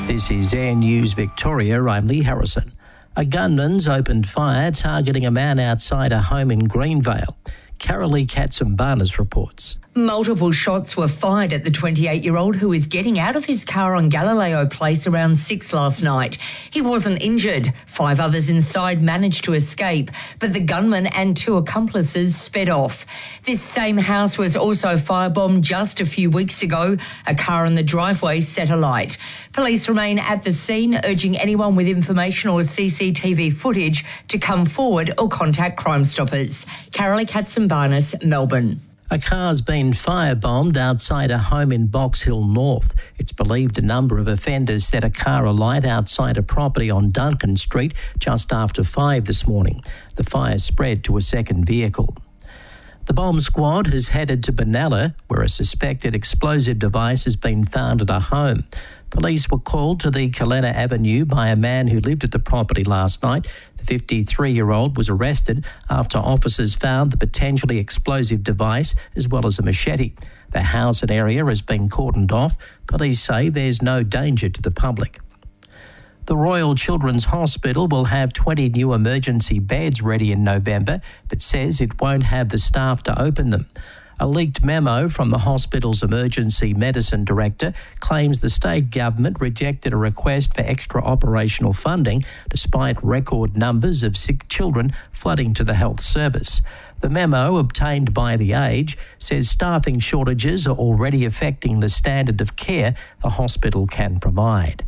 This is Air News Victoria. I'm Lee Harrison. A gunman's opened fire targeting a man outside a home in Greenvale. Carolee Katsimbarnis reports. Multiple shots were fired at the 28-year-old who was getting out of his car on Galileo Place around 6 last night. He wasn't injured. 5 others inside managed to escape, but the gunman and 2 accomplices sped off. This same house was also firebombed just a few weeks ago. A car in the driveway set alight. Police remain at the scene, urging anyone with information or CCTV footage to come forward or contact Crime Stoppers. Carolee Katsimbarnis, Melbourne. A car's been firebombed outside a home in Box Hill North. It's believed a number of offenders set a car alight outside a property on Duncan Street just after 5 this morning. The fire spread to a second vehicle. The bomb squad has headed to Benalla, where a suspected explosive device has been found at a home. Police were called to the Kalena Avenue by a man who lived at the property last night. The 53-year-old was arrested after officers found the potentially explosive device as well as a machete. The house and area has been cordoned off. Police say there's no danger to the public. The Royal Children's Hospital will have 20 new emergency beds ready in November, but says it won't have the staff to open them. A leaked memo from the hospital's emergency medicine director claims the state government rejected a request for extra operational funding despite record numbers of sick children flooding to the health service. The memo, obtained by The Age, says staffing shortages are already affecting the standard of care the hospital can provide.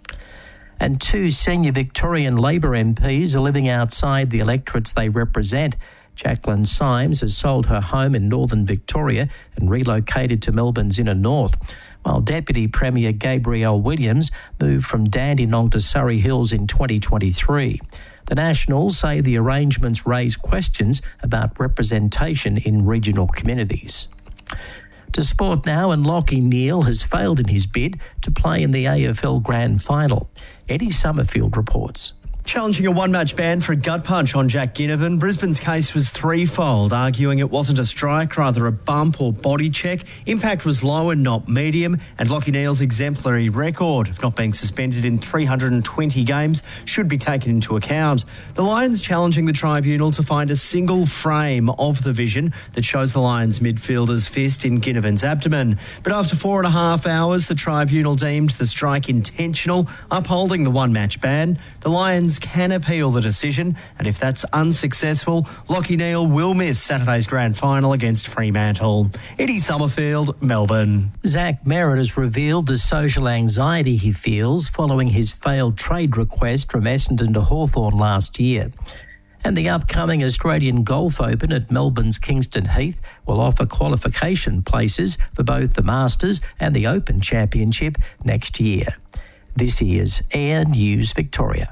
And 2 senior Victorian Labor MPs are living outside the electorates they represent. Jacqueline Symes has sold her home in northern Victoria and relocated to Melbourne's inner north, while Deputy Premier Gabrielle Williams moved from Dandenong to Surrey Hills in 2023. The Nationals say the arrangements raise questions about representation in regional communities. To sport now, and Lachie Neale has failed in his bid to play in the AFL Grand Final. Eddie Summerfield reports. Challenging a one-match ban for a gut punch on Jack Ginnivan, Brisbane's case was threefold, arguing it wasn't a strike, rather a bump or body check. Impact was low and not medium, and Lachie Neale's exemplary record of not being suspended in 320 games should be taken into account. The Lions challenging the tribunal to find a single frame of the vision that shows the Lions midfielder's fist in Ginnivan's abdomen. But after 4.5 hours, the tribunal deemed the strike intentional, upholding the one-match ban. The Lions can appeal the decision, and if that's unsuccessful, Lachie Neale will miss Saturday's grand final against Fremantle. Eddie Summerfield, Melbourne. Zach Merritt has revealed the social anxiety he feels following his failed trade request from Essendon to Hawthorn last year. And the upcoming Australian Golf Open at Melbourne's Kingston Heath will offer qualification places for both the Masters and the Open Championship next year. This is Air News Victoria.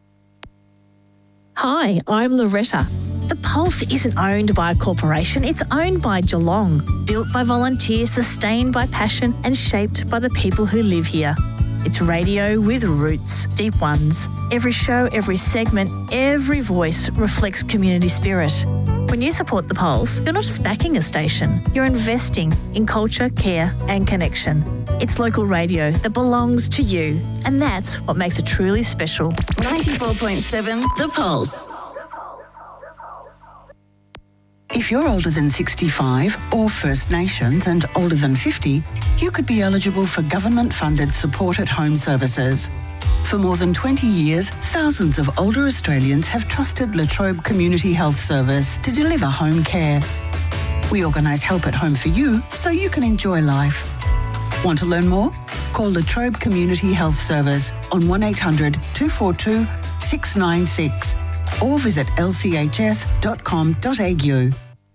Hi, I'm Loretta. The Pulse isn't owned by a corporation, it's owned by Geelong. Built by volunteers, sustained by passion and shaped by the people who live here. It's radio with roots, deep ones. Every show, every segment, every voice reflects community spirit. When you support The Pulse, you're not just backing a station, you're investing in culture, care and connection. It's local radio that belongs to you, and that's what makes it truly special. 94.7 The Pulse. If you're older than 65 or First Nations and older than 50, you could be eligible for government-funded support at home services. For more than 20 years, thousands of older Australians have trusted La Trobe Community Health Service to deliver home care. We organise help at home for you so you can enjoy life. Want to learn more? Call La Trobe Community Health Service on 1800 242 696 or visit lchs.com.au.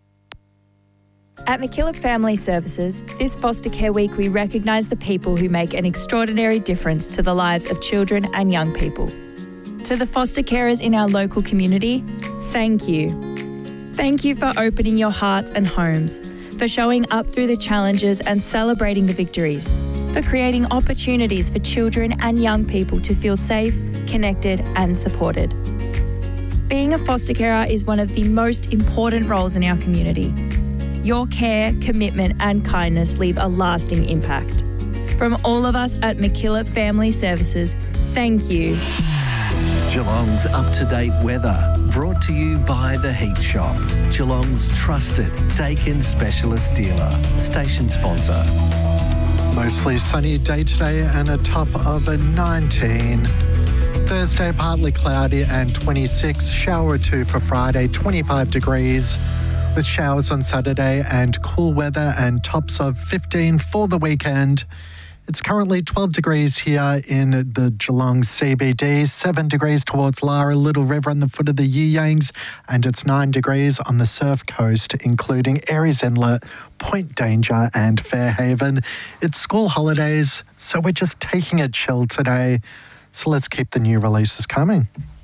At MacKillop Family Services, this Foster Care Week we recognise the people who make an extraordinary difference to the lives of children and young people. To the foster carers in our local community, thank you. Thank you for opening your hearts and homes, for showing up through the challenges and celebrating the victories, for creating opportunities for children and young people to feel safe, connected and supported. Being a foster carer is one of the most important roles in our community. Your care, commitment and kindness leave a lasting impact. From all of us at McKillop Family Services, thank you. Geelong's up-to-date weather, brought to you by The Heat Shop, Geelong's trusted Dakin specialist dealer. Station sponsor. Mostly sunny day today and a top of a 19. Thursday, partly cloudy and 26. Shower or two for Friday, 25 degrees. With showers on Saturday and cool weather and tops of 15 for the weekend. It's currently 12 degrees here in the Geelong CBD, 7 degrees towards Lara, Little River on the foot of the You Yangs, and it's 9 degrees on the Surf Coast, including Aireys Inlet, Point Danger and Fairhaven. It's school holidays, so we're just taking it chill today. So let's keep the new releases coming.